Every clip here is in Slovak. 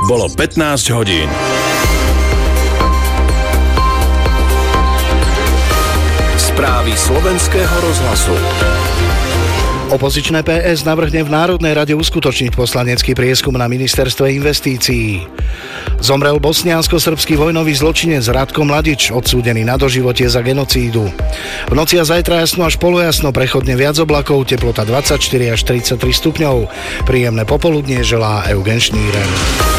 Bolo 15 hodín. Správy Slovenského rozhlasu. Opozičné PS navrhne v Národnej rade uskutočniť poslanecký prieskum na ministerstve investícií. Zomrel bosniansko-srbský vojnový zločinec Ratko Mladič, odsúdený na doživotie za genocídu. V noci a zajtra jasno až polojasno, prechodne viac oblakov, teplota 24 až 33 stupňov. Príjemné popoludnie želá Eugen Šníren.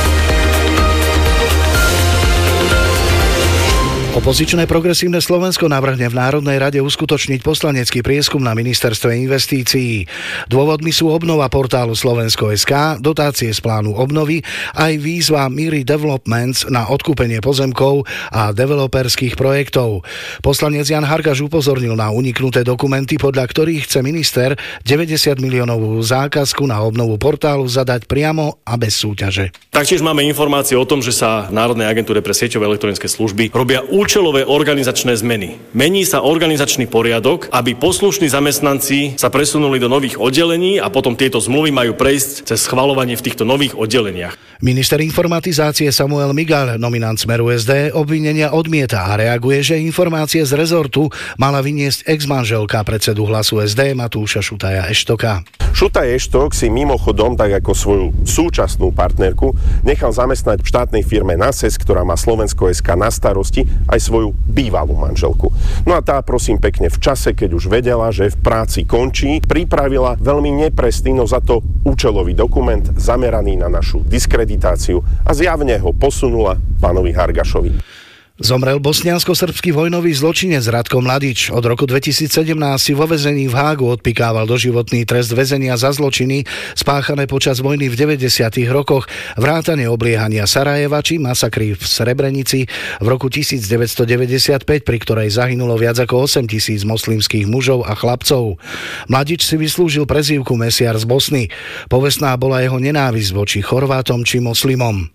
Opozičné progresívne Slovensko navrhne v Národnej rade uskutočniť poslanecký prieskum na ministerstve investícií. Dôvodmi sú obnova portálu Slovensko.sk, dotácie z plánu obnovy, aj výzva Miri Developments na odkúpenie pozemkov a developerských projektov. Poslanec Jan Hargaš upozornil na uniknuté dokumenty, podľa ktorých chce minister 90 miliónovú zákazku na obnovu portálu zadať priamo a bez súťaže. Taktiež máme informácie o tom, že sa v Národnej agentúre pre sieťové elektronické služby robia účelové organizačné zmeny. Mení sa organizačný poriadok, aby poslušní zamestnanci sa presunuli do nových oddelení a potom tieto zmluvy majú prejsť cez schvaľovanie v týchto nových oddeleniach. Minister informatizácie Samuel Migal, nominant Smeru SD, obvinenia odmieta a reaguje, že informácie z rezortu mala vyniesť ex-manželka predsedu Hlasu SD Matúša Šutaja Eštoka. Šutaj Eštok si mimochodom, tak ako svoju súčasnú partnerku, nechal zamestnať v štátnej firme NASES, ktorá má Slovensko.sk na starosti, aj svoju bývalú manželku. No a tá, prosím pekne, v čase, keď už vedela, že v práci končí, pripravila veľmi nepresný, no za to účelový dokument zameraný na našu diskreditáciu a zjavne ho posunula pánovi Hargašovi. Zomrel bosniansko-srbský vojnový zločinec Ratko Mladič. Od roku 2017 si vo väzení v Hágu odpikával doživotný trest väzenia za zločiny spáchané počas vojny v 90. rokoch, vrátane obliehania Sarajeva či masakry v Srebrenici v roku 1995, pri ktorej zahynulo viac ako 8 000 moslimských mužov a chlapcov. Mladič si vyslúžil prezývku Mesiar z Bosny. Povestná bola jeho nenávisť voči Chorvátom či moslimom.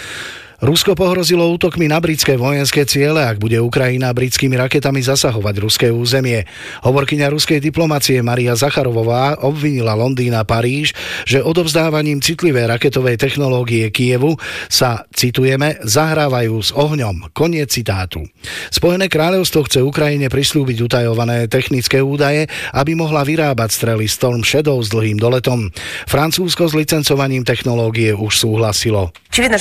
Rusko pohrozilo útokmi na britské vojenské ciele, ak bude Ukrajina britskými raketami zasahovať ruské územie. Hovorkyňa ruskej diplomacie Maria Zacharovová obvinila Londýn a Paríž, že odovzdávaním citlivej raketovej technológie Kyjevu sa, citujeme, zahrávajú s ohňom. Koniec citátu. Spojené kráľovstvo chce Ukrajine prisľúbiť utajované technické údaje, aby mohla vyrábať strely Storm Shadow s dlhým doletom. Francúzsko s licencovaním technológie už súhlasilo.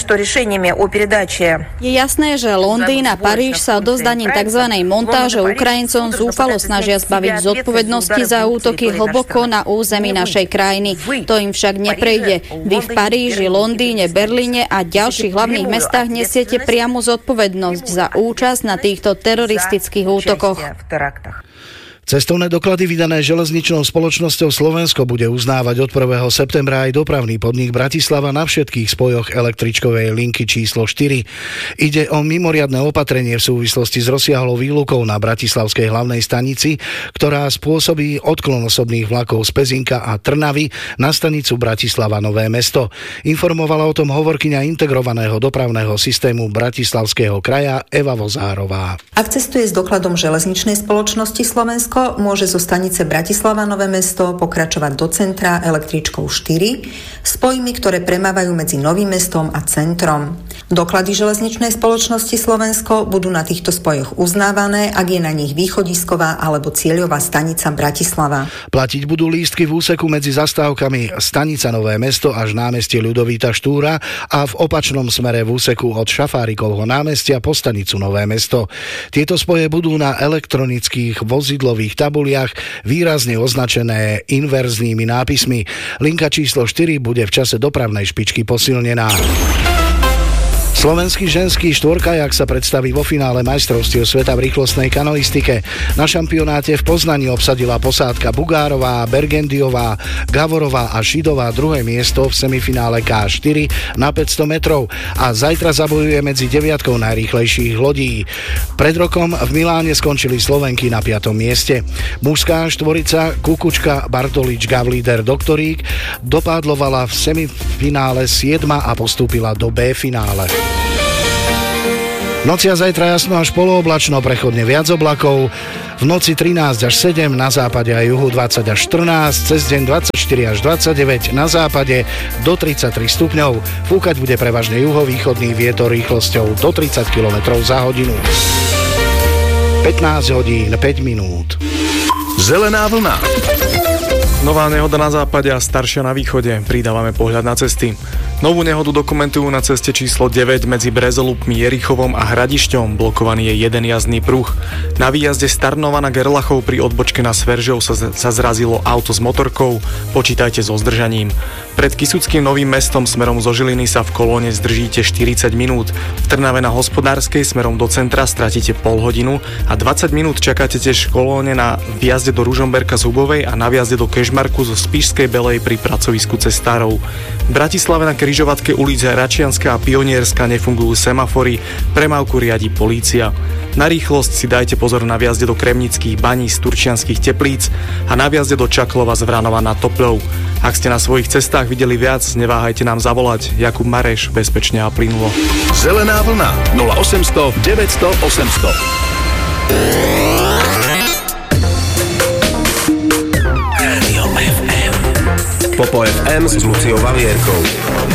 Je jasné, že Londýn a Paríž sa odovzdaním tzv. Montáže Ukrajincom zúfalo snažia zbaviť zodpovednosti za útoky hlboko na území našej krajiny. To im však neprejde. Vy v Paríži, Londýne, Berlíne a ďalších hlavných mestách nesiete priamu zodpovednosť za účasť na týchto teroristických útokoch. Cestovné doklady vydané železničnou spoločnosťou Slovensko bude uznávať od 1. septembra aj dopravný podnik Bratislava na všetkých spojoch električkovej linky číslo 4. Ide o mimoriadne opatrenie v súvislosti s rozsiahlou výlukou na bratislavskej hlavnej stanici, ktorá spôsobí odklon osobných vlakov z Pezinka a Trnavy na stanicu Bratislava Nové Mesto. Informovala o tom hovorkyňa integrovaného dopravného systému Bratislavského kraja Eva Vozárová. Ak cestuje s dokladom železničnej spoločnosti Slovensko, môže zo stanice Bratislava Nové Mesto pokračovať do centra električkou 4, spojmi, ktoré premávajú medzi Novým Mestom a centrom. Doklady železničnej spoločnosti Slovensko budú na týchto spojoch uznávané, ak je na nich východisková alebo cieľová stanica Bratislava. Platiť budú lístky v úseku medzi zastávkami stanica Nové Mesto až námestie Ľudovíta Štúra a v opačnom smere v úseku od Šafárikovho námestia po stanicu Nové Mesto. Tieto spoje budú na elektronických vozidlových tabuliach výrazne označené inverznými nápismi. Linka číslo 4 bude v čase dopravnej špičky posilnená. Slovenský ženský štvorkajak sa predstaví vo finále majstrovstiev sveta v rýchlostnej kanoistike. Na šampionáte v Poznani obsadila posádka Bugárová, Bergendiová, Gavorová a Šidová druhé miesto v semifinále K4 na 500 metrov a zajtra zabojuje medzi 9 najrýchlejších lodí. Pred rokom v Miláne skončili Slovenky na 5. mieste. Mužská štvorica Kukučka, Bartolič, Gavlíder, Doktorík dopádlovala v semifinále 7. a postúpila do B finále. Noci a zajtra jasno až polooblačno, prechodne viac oblakov. V noci 13 až 7, na západe a juhu 20 až 14, cez deň 24 až 29, na západe do 33 stupňov. Fúkať bude prevažne juhovýchodný vietor rýchlosťou do 30 km za hodinu. 15 hodín 5 minút. Zelená vlna. Nová nehoda na západe a staršia na východe. Pridávame pohľad na cesty. Novú nehodu dokumentujú na ceste číslo 9 medzi Brezolupmi, Jerichovom a Hradišťom. Blokovaný je jeden jazdný pruh. Na výjazde z Tarnova na Gerlachov pri odbočke na Sveržov sa zrazilo auto s motorkou. Počítajte so zdržaním. Pred Kysuckým Novým Mestom smerom zo Žiliny sa v kolóne zdržíte 40 minút. V Trnave na Hospodárskej smerom do centra stratíte pol hodinu a 20 minút čakáte tiež v kolóne na výjazde do Ružomberka z Hubovej a na výjazde do Kežmarku zo Spišskej Belej pri pracovisku cestárov. V Bratislave na križovatke ulice Račianska a Pionierska nefungujú semafory, premávku riadi polícia. Na rýchlosť si dajte pozor na výjazde do Kremnických Baní z Turčianskych Teplíc a na výjazde do Čaklova z Vranova nad Topľou. Ak ste na svojich cestách videli viac, neváhajte nám zavolať. Jakub Mareš, bezpečne a plynulo. Zelená vlna 0800 900 800. Rádio FM. Popo FM s Luciou Valierkou.